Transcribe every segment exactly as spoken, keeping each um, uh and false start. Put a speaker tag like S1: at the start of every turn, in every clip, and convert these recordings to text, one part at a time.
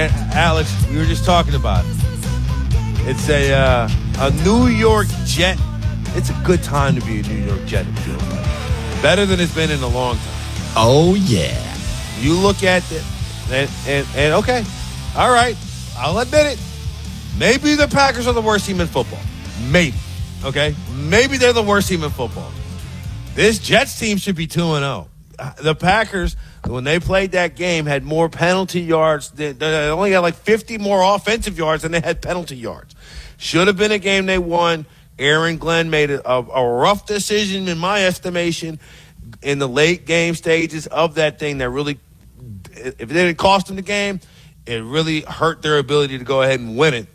S1: and Alex, we were just talking about it. It's a uh, a New York Jet. It's a good time to be a New York Jet. It feels like better than it's been in a long time.
S2: Oh yeah.
S1: You look at it, and, and and okay, all right, I'll admit it. Maybe the Packers are the worst team in football. Maybe, okay, maybe they're the worst team in football. This Jets team should be two and zero. The Packers, when they played that game, had more penalty yards. They, they only had like fifty more offensive yards than they had penalty yards. Should have been a game they won. Aaron Glenn made a, a, a rough decision, in my estimation, in the late game stages of that thing that really, if it didn't cost them the game, it really hurt their ability to go ahead and win it.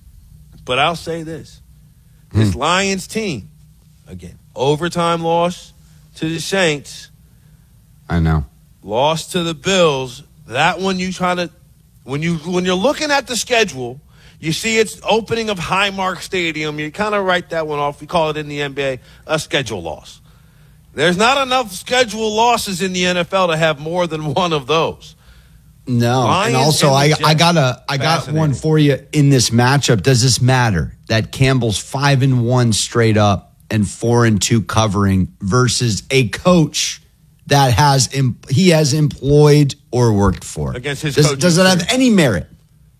S1: But I'll say this. This hmm. Lions team, again, overtime loss to the Saints.
S2: I know.
S1: Lost to the Bills. That one you try to, when you when you're looking at the schedule, you see it's opening of Highmark Stadium. You kind of write that one off. We call it in the N B A a schedule loss. There's not enough schedule losses in the N F L to have more than one of those.
S2: No,
S1: Lions
S2: and also
S1: and
S2: I I got a I got one for you in this matchup. Does this matter that Campbell's five and one straight up and four and two covering versus a coach that has he has employed or worked for
S1: against his
S2: does,
S1: coach?
S2: Does it have any merit?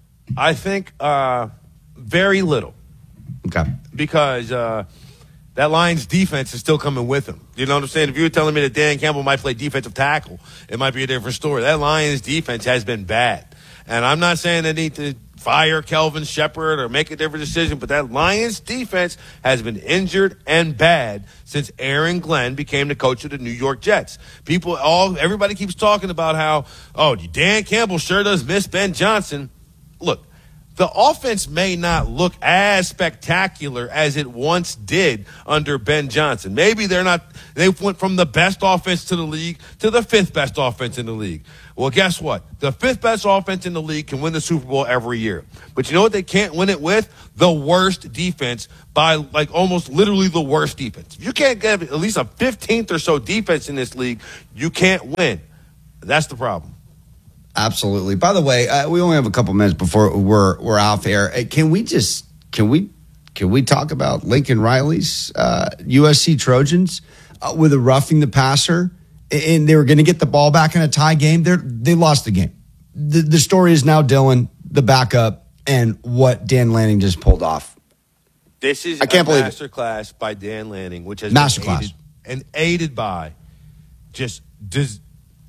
S1: I think uh, very little.
S2: Okay,
S1: because uh, that Lions defense is still coming with him. You know what I'm saying? If you were telling me that Dan Campbell might play defensive tackle, it might be a different story. That Lions defense has been bad, and I'm not saying they need to fire Kelvin Shepard or make a different decision, but that Lions defense has been injured and bad since Aaron Glenn became the coach of the New York Jets. People, all everybody keeps talking about how, oh, Dan Campbell sure does miss Ben Johnson. Look, the offense may not look as spectacular as it once did under Ben Johnson. Maybe they're not, they went from the best offense to the league to the fifth best offense in the league. Well, guess what? The fifth best offense in the league can win the Super Bowl every year. But you know what they can't win it with? The worst defense by like almost literally the worst defense. If you can't get at least a fifteenth or so defense in this league, you can't win. That's the problem.
S2: Absolutely. By the way, uh, we only have a couple minutes before we're we're off air. Uh, can we just can we can we talk about Lincoln Riley's uh, U S C Trojans uh, with a roughing the passer, and they were going to get the ball back in a tie game? They they lost the game. The, the story is now Dylan, the backup, and what Dan Lanning just pulled off.
S1: This is
S2: I can't
S1: a
S2: believe
S1: masterclass by Dan Lanning, which has
S2: masterclass
S1: been aided, and aided by just dis,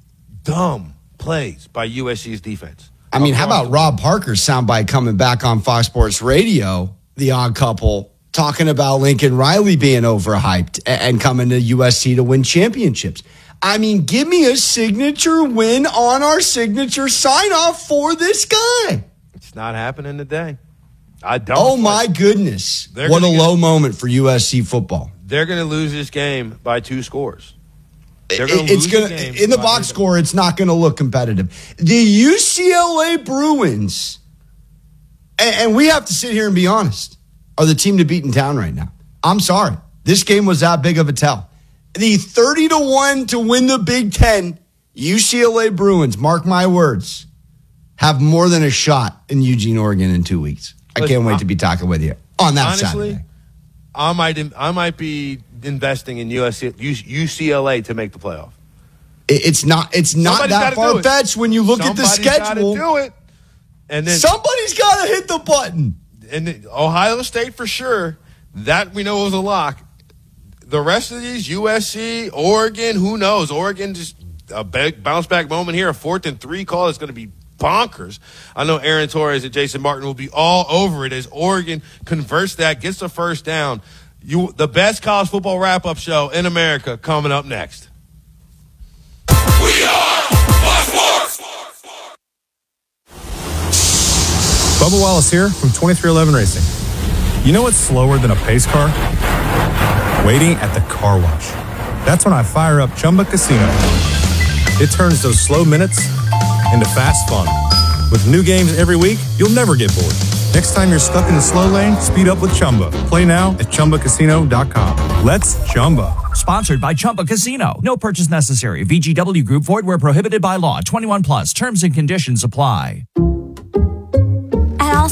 S1: dumb plays by U S C's defense.
S2: I mean, how about Rob Parker's soundbite coming back on Fox Sports Radio, The Odd Couple, talking about Lincoln Riley being overhyped and coming to U S C to win championships? I mean, give me a signature win on our signature sign-off for this guy.
S1: It's not happening today. I don't.
S2: Oh, my goodness. What a low moment for U S C football.
S1: They're going to lose this game by two scores.
S2: Gonna it's going to in the box score. It's not going to look competitive. The U C L A Bruins, and, and we have to sit here and be honest, are the team to beat in town right now. I'm sorry, this game was that big of a tell. The thirty to one to win the Big Ten, U C L A Bruins. Mark my words, have more than a shot in Eugene, Oregon, in two weeks. I Listen, can't wait I'm, to be talking with you on that
S1: honestly,
S2: Saturday.
S1: I might, I might be investing in U S C, U C L A to make the playoff.
S2: It's not. It's not Somebody's that far fetched when you look
S1: Somebody's
S2: at the schedule.
S1: Do it, and then
S2: somebody's got to hit the button.
S1: And the, Ohio State for sure. That we know was a lock. The rest of these, U S C, Oregon, who knows? Oregon just a big bounce back moment here. A fourth and three call is going to be bonkers. I know Aaron Torres and Jason Martin will be all over it as Oregon converts that, gets the first down. You, the best college football wrap-up show in America coming up next.
S3: We are Fox Sports.
S4: Bubba Wallace here from twenty-three eleven Racing. You know what's slower than a pace car? Waiting at the car wash. That's when I fire up Chumba Casino. It turns those slow minutes into fast fun. With new games every week, you'll never get bored. Next time you're stuck in the slow lane, speed up with Chumba. Play now at Chumba Casino dot com. Let's Chumba.
S5: Sponsored by Chumba Casino. No purchase necessary. V G W Group. Void where prohibited by law. twenty-one plus. Terms and conditions apply.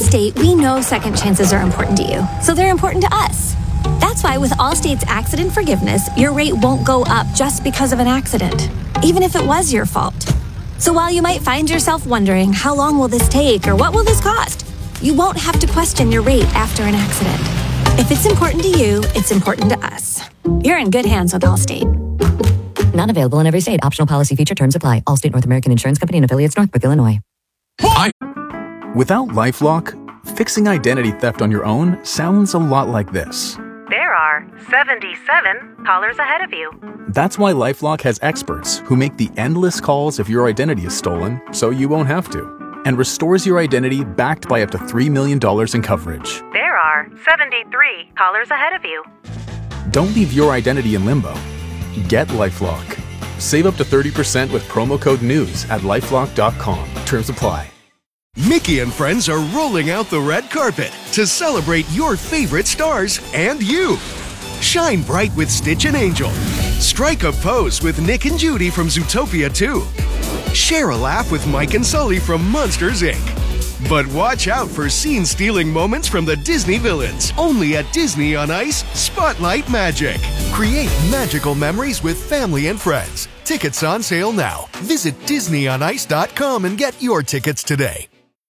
S6: Allstate, we know second chances are important to you, so they're important to us. That's why with Allstate's accident forgiveness, your rate won't go up just because of an accident, even if it was your fault. So while you might find yourself wondering, how long will this take or what will this cost? You won't have to question your rate after an accident. If it's important to you, it's important to us. You're in good hands with Allstate.
S7: Not available in every state. Optional policy feature terms apply. Allstate North American Insurance Company and affiliates, Northbrook, Illinois.
S8: I- Without LifeLock, fixing identity theft on your own sounds a lot like this.
S9: There are seventy-seven callers ahead of you.
S8: That's why LifeLock has experts who make the endless calls if your identity is stolen, so you won't have to, and restores your identity backed by up to three million dollars in coverage.
S9: There are seventy-three callers ahead of you.
S8: Don't leave your identity in limbo. Get LifeLock. Save up to thirty percent with promo code NEWS at lifelock dot com. Terms apply.
S10: Mickey and friends are rolling out the red carpet to celebrate your favorite stars and you. Shine bright with Stitch and Angel. Strike a pose with Nick and Judy from Zootopia two. Share a laugh with Mike and Sully from Monsters, Incorporated. But watch out for scene-stealing moments from the Disney villains. Only at Disney on Ice, Spotlight Magic. Create magical memories with family and friends. Tickets on sale now. Visit disney on ice dot com and get your tickets today.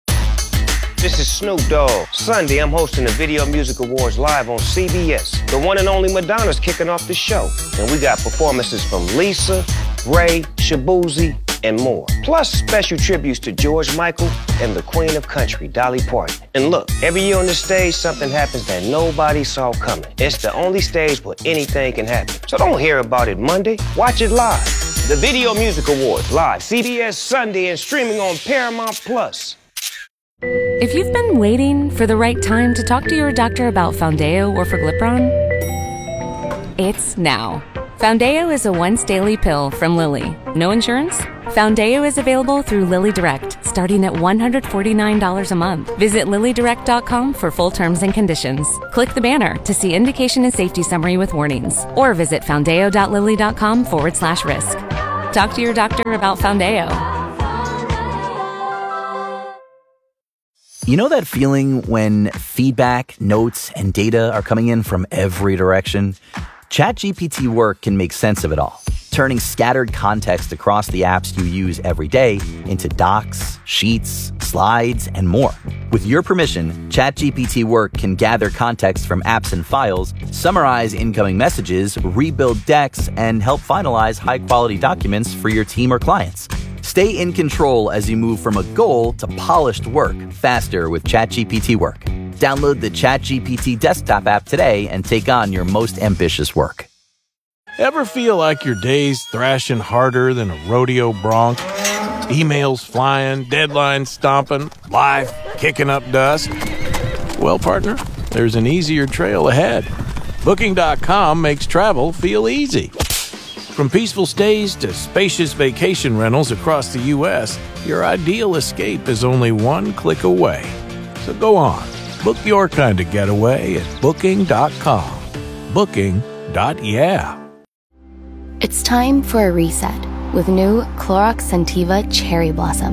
S11: This is Snoop Dogg. Sunday, I'm hosting the Video Music Awards live on C B S. The one and only Madonna's kicking off the show. And we got performances from Lisa, Ray, Shabuzi, and more. Plus special tributes to George Michael and the Queen of Country, Dolly Parton. And look, every year on this stage, something happens that nobody saw coming. It's the only stage where anything can happen. So don't hear about it Monday. Watch it live. The Video Music Awards, live, C B S Sunday, and streaming on Paramount Plus.
S12: If you've been waiting for the right time to talk to your doctor about Foundeo or Forglipron, it's now. Foundeo is a once-daily pill from Lilly. No insurance? Foundeo is available through Lilly Direct, starting at one hundred forty-nine dollars a month. Visit lilly direct dot com for full terms and conditions. Click the banner to see indication and safety summary with warnings, or visit foundeo dot lilly dot com forward slash risk. Talk to your doctor about Foundeo.
S13: You know that feeling when feedback, notes, and data are coming in from every direction? ChatGPT Work can make sense of it all, turning scattered context across the apps you use every day into docs, sheets, slides, and more. With your permission, ChatGPT Work can gather context from apps and files, summarize incoming messages, rebuild decks, and help finalize high-quality documents for your team or clients. Stay in control as you move from a goal to polished work faster with ChatGPT Work. Download the ChatGPT desktop app today and take on your most ambitious work.
S14: Ever feel like your day's thrashing harder than a rodeo bronc? Emails flying, deadlines stomping, life kicking up dust? Well, partner, there's an easier trail ahead. Booking dot com makes travel feel easy. From peaceful stays to spacious vacation rentals across the U S, your ideal escape is only one click away. So go on, book your kind of getaway at booking dot com. Booking. Yeah.
S15: It's time for a reset with new Clorox Scentiva Cherry Blossom.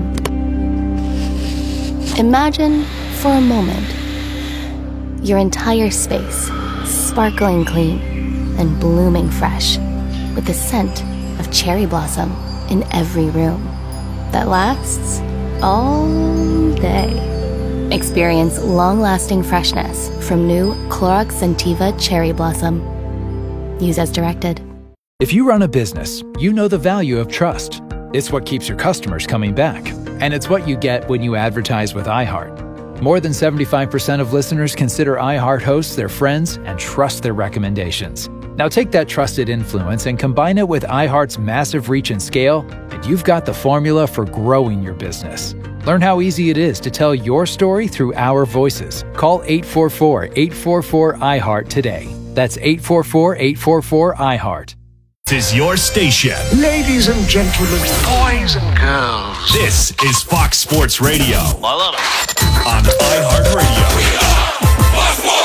S15: Imagine for a moment your entire space sparkling clean and blooming fresh, with the scent of cherry blossom in every room that lasts all day. Experience long-lasting freshness from new Clorox Scentiva Cherry Blossom. Use as directed.
S16: If you run a business, you know the value of trust. It's what keeps your customers coming back, and it's what you get when you advertise with iHeart. More than seventy-five percent of listeners consider iHeart hosts their friends and trust their recommendations. Now take that trusted influence and combine it with iHeart's massive reach and scale, and you've got the formula for growing your business. Learn how easy it is to tell your story through our voices. Call eight four four, eight four four, I heart today. That's eight four four, eight four four, I heart.
S17: This is your station.
S18: Ladies and gentlemen, boys and girls.
S17: This is Fox Sports Radio.
S18: I love it.
S17: On iHeartRadio.
S3: We are Fox Sports.
S17: And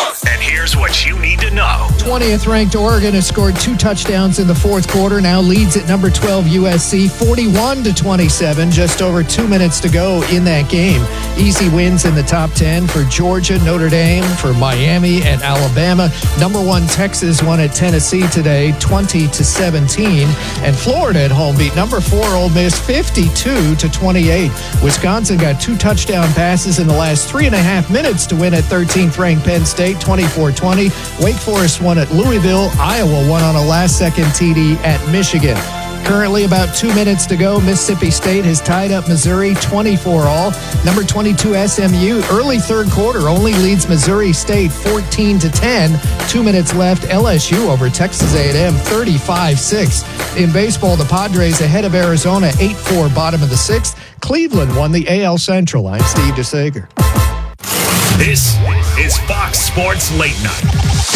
S17: Here's what you need to know.
S19: twentieth ranked Oregon has scored two touchdowns in the fourth quarter. Now leads at number twelve U S C forty-one to twenty-seven. Just over two minutes to go in that game. Easy wins in the top ten for Georgia, Notre Dame, for Miami and Alabama. Number one Texas won at Tennessee today, twenty to seventeen. And Florida at home beat number four Ole Miss fifty-two to twenty-eight. Wisconsin got two touchdown passes in the last three and a half minutes to win at thirteenth ranked Penn State, twenty-four twenty. Wake Forest won at Louisville. Iowa won on a last-second T D at Michigan. Currently about two minutes to go. Mississippi State has tied up Missouri twenty-four all. Number twenty-two S M U, early third quarter, only leads Missouri State fourteen to ten. Two minutes left. L S U over Texas A and M thirty-five six. In baseball, the Padres ahead of Arizona eight four, bottom of the sixth. Cleveland won the A L Central. I'm Steve DeSager.
S17: This is Fox Sports Late Night.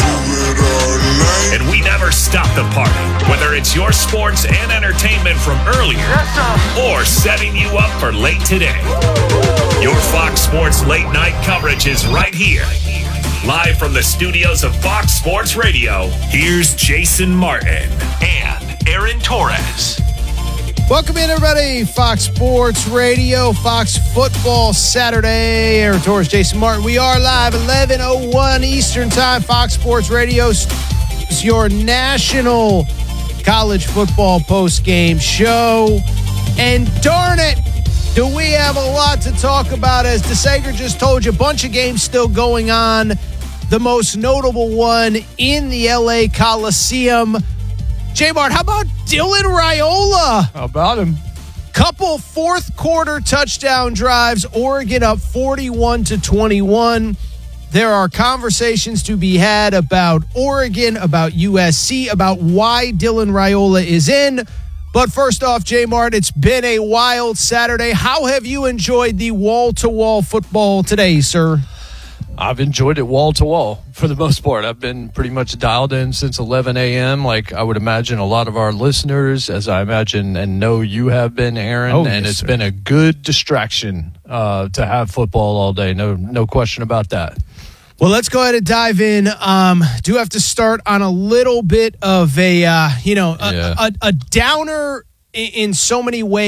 S17: And we never stop the party, whether it's your sports and entertainment from earlier or setting you up for late today. Your Fox Sports Late Night coverage is right here. Live from the studios of Fox Sports Radio, here's Jason Martin and Aaron Torres.
S19: Welcome in, everybody. Fox Sports Radio, Fox Football Saturday. Aaron Torres, Jason Martin. We are live, eleven oh one Eastern Time. Fox Sports Radio is your national college football post-game show. And darn it, do we have a lot to talk about. As DeSager just told you, a bunch of games still going on. The most notable one in the L A Coliseum. J-Mart, how about Dylan Raiola?
S20: How about him?
S19: Couple fourth quarter touchdown drives. Oregon up forty-one to twenty-one. There are conversations to be had about Oregon, about U S C, about why Dylan Raiola is in. But first off, J-Mart, it's been a wild Saturday. How have you enjoyed the wall-to-wall football today, sir?
S20: I've enjoyed it wall to wall for the most part. I've been pretty much dialed in since eleven a.m. like I would imagine a lot of our listeners, as I imagine and know you have been, Aaron.
S19: Oh,
S20: and
S19: yes,
S20: it's
S19: sir.
S20: been a good distraction uh, to have football all day. No, no question about that.
S19: Well, let's go ahead and dive in. Um, do have to start on a little bit of a, uh, you know, a,
S20: Yeah.
S19: a, a downer in, in so many ways.